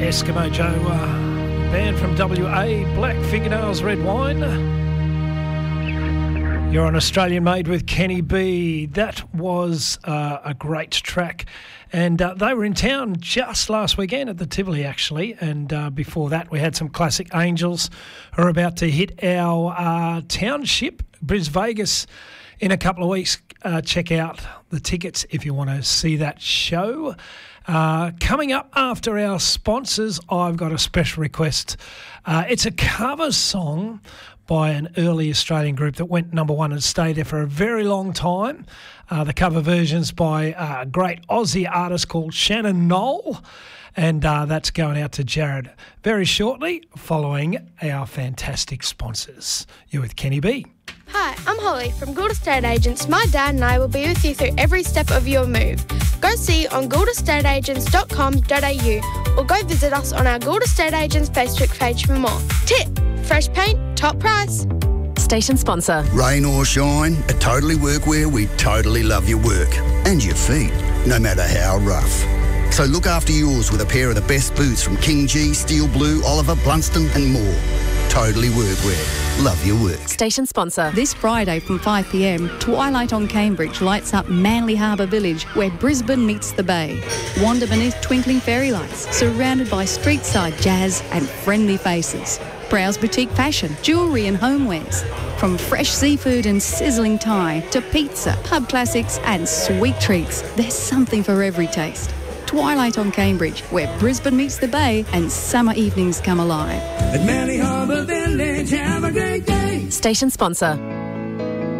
Eskimo Joe, band from WA, Black Fingernails, Red Wine. You're on Australian Made with Kenny B. That was a great track. And they were in town just last weekend at the Tivoli, actually. And before that, we had some classic Angels who are about to hit our township, Bris Vegas, in a couple of weeks. Check out the tickets if you want to see that show. Coming up after our sponsors, I've got a special request. It's a cover song by an early Australian group that went number one and stayed there for a very long time. The cover version's by a great Aussie artist called Shannon Knoll, and that's going out to Jared very shortly following our fantastic sponsors. You're with Kenny B. Hi, I'm Holly from Gould Estate Agents. My dad and I will be with you through every step of your move. Go see on gouldestateagents.com.au or go visit us on our Gould Estate Agents Facebook page for more. Tip, fresh paint, top price. Station sponsor. Rain or shine, at Totally Workwear, we totally love your work and your feet, no matter how rough. So look after yours with a pair of the best boots from King G, Steel Blue, Oliver, Blunston and more. Totally Workwear. Love your work. Station sponsor. This Friday from 5 p.m, Twilight on Cambridge lights up Manly Harbour Village, where Brisbane meets the bay. Wander beneath twinkling fairy lights, surrounded by street-side jazz and friendly faces. Browse boutique fashion, jewellery and homewares. From fresh seafood and sizzling Thai to pizza, pub classics and sweet treats, there's something for every taste. Twilight on Cambridge, where Brisbane meets the bay and summer evenings come alive. At Manly Harbour Village, have a great day. Station sponsor.